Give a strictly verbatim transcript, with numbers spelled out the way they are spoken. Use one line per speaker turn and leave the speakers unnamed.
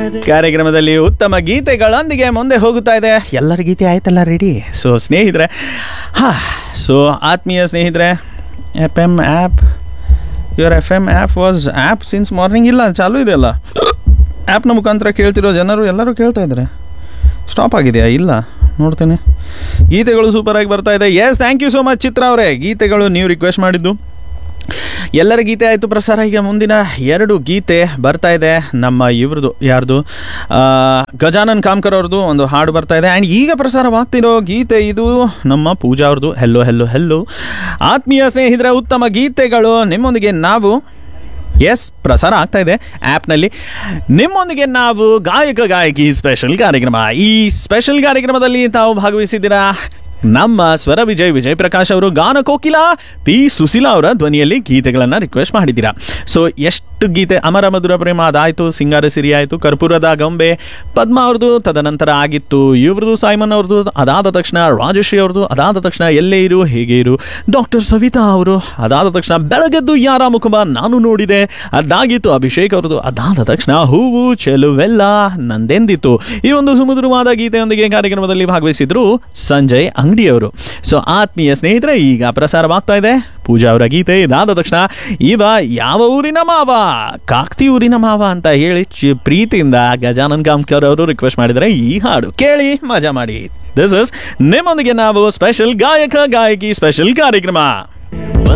ಕಾರ್ಯಕ್ರಮದಲ್ಲಿ ಉತ್ತಮ ಗೀತೆಗಳೊಂದಿಗೆ ಮುಂದೆ ಹೋಗುತ್ತಾ ಇದೆ. ಎಲ್ಲರ ಗೀತೆ ಆಯ್ತಲ್ಲ ರೆಡಿ. ಸೊ ಸ್ನೇಹಿತರೆ, ಹಾ ಸೊ ಆತ್ಮೀಯ ಸ್ನೇಹಿತರೆ, F M app your F M app was app since morning ಇಲ್ಲ, ಚಾಲೂ ಇದೆ ಅಲ್ಲ. ಆ್ಯಪ್ನ ಮುಖಾಂತರ ಕೇಳ್ತಿರೋ ಜನರು ಎಲ್ಲರೂ ಕೇಳ್ತಾ ಇದ್ದಾರೆ. ಸ್ಟಾಪ್ ಆಗಿದೆಯಾ? ಇಲ್ಲ, ನೋಡ್ತೇನೆ. ಗೀತೆಗಳು ಸೂಪರಾಗಿ ಬರ್ತಾ ಇದೆ. S, thank you so much ಚಿತ್ರ ಅವರೇ. ಗೀತೆಗಳು ನೀವು ರಿಕ್ವೆಸ್ಟ್ ಮಾಡಿದ್ದು ಎಲ್ಲರ ಗೀತೆ ಆಯಿತು ಪ್ರಸಾರ. ಈಗ ಮುಂದಿನ ಎರಡು ಗೀತೆ ಬರ್ತಾ ಇದೆ. ನಮ್ಮ ಇವ್ರದ್ದು ಯಾರ್ದು, ಗಜಾನನ್ ಕಾಮ್ಕರ್ ಅವ್ರದ್ದು ಒಂದು ಹಾಡು ಬರ್ತಾ ಇದೆ. ಆ್ಯಂಡ್ ಈಗ ಪ್ರಸಾರವಾಗ್ತಿರೋ ಗೀತೆ ಇದು ನಮ್ಮ ಪೂಜಾ ಅವ್ರದ್ದು. ಹೆಲ್ಲೋ ಹೆಲ್ಲೋ ಹೆಲ್ಲೋ ಆತ್ಮೀಯ ಸ್ನೇಹಿತರೆ, ಉತ್ತಮ ಗೀತೆಗಳು ನಿಮ್ಮೊಂದಿಗೆ ನಾವು ಎಸ್ ಪ್ರಸಾರ ಆಗ್ತಾ ಇದೆ ಆ್ಯಪ್ನಲ್ಲಿ. ನಿಮ್ಮೊಂದಿಗೆ ನಾವು ಗಾಯಕ ಗಾಯಕಿ ಸ್ಪೆಷಲ್ ಕಾರ್ಯಕ್ರಮ. ಈ ಸ್ಪೆಷಲ್ ಕಾರ್ಯಕ್ರಮದಲ್ಲಿ ತಾವು ಭಾಗವಹಿಸಿದ್ದೀರಾ. ನಮ್ಮ ಸ್ವರ ವಿಜಯ್ ವಿಜಯ್ ಪ್ರಕಾಶ್ ಅವರು, ಗಾನ ಕೋಕಿಲ ಪಿ ಸುಶೀಲಾ ಅವರ ಧ್ವನಿಯಲ್ಲಿ ಗೀತೆಗಳನ್ನು ರಿಕ್ವೆಸ್ಟ್ ಮಾಡಿದ್ದೀರಾ. ಸೊ ಎಷ್ಟು ಗೀತೆ, ಅಮರ ಮಧುರ ಪ್ರೇಮ ಅದಾಯಿತು, ಸಿಂಗಾರ ಸಿರಿ ಆಯಿತು, ಕರ್ಪೂರದ ಗೊಂಬೆ ಪದ್ಮ ಅವ್ರದ್ದು, ತದನಂತರ ಆಗಿತ್ತು ಇವ್ರದ್ದು ಸೈಮನ್ ಅವ್ರದ್ದು, ಅದಾದ ತಕ್ಷಣ ರಾಜಶ್ರೀ ಅವ್ರದ್ದು, ಅದಾದ ತಕ್ಷಣ ಎಲ್ಲೇ ಇರು ಹೇಗೆ ಇರು ಡಾಕ್ಟರ್ ಸವಿತಾ ಅವರು, ಅದಾದ ತಕ್ಷಣ ಬೆಳಗೆದ್ದು ಯಾರ ಮುಖಮ ನಾನು ನೋಡಿದೆ, ಅದಾಗಿತ್ತು ಅಭಿಷೇಕ್ ಅವ್ರದ್ದು, ಅದಾದ ತಕ್ಷಣ ಹೂವು ಚೆಲುವೆಲ್ಲ ನಂದೆಂದಿತ್ತು. ಈ ಒಂದು ಸುಮಧುರವಾದ ಗೀತೆಯೊಂದಿಗೆ ಕಾರ್ಯಕ್ರಮದಲ್ಲಿ ಭಾಗವಹಿಸಿದ್ರು ಸಂಜಯ್ ಅಂಗಡಿಯವರು. ಸೊ ಆತ್ಮೀಯ ಸ್ನೇಹಿತರೆ, ಈಗ ಪ್ರಸಾರವಾಗ್ತಾ ಇದೆ ಪೂಜಾ ಅವರ ಗೀತೆ. ಇದಾದ ತಕ್ಷಣ ಇವ ಯಾವ ಊರಿನ ಮಾವ, ಕಾಕ್ತಿ ಊರಿನ ಮಾವ ಅಂತ ಹೇಳಿ ಚಿ ಪ್ರೀತಿಯಿಂದ ಗಜಾನನ್ ಕಾಮ್ಕರ್ ಅವರು ರಿಕ್ವೆಸ್ಟ್ ಮಾಡಿದರೆ ಈ ಹಾಡು ಕೇಳಿ ಮಜಾ ಮಾಡಿ. ದಿಸ್ ಇಸ್ ನಿಮ್ಮೊಂದಿಗೆ ನಾವು ಸ್ಪೆಷಲ್ ಗಾಯಕ ಗಾಯಕಿ ಸ್ಪೆಷಲ್ ಕಾರ್ಯಕ್ರಮ.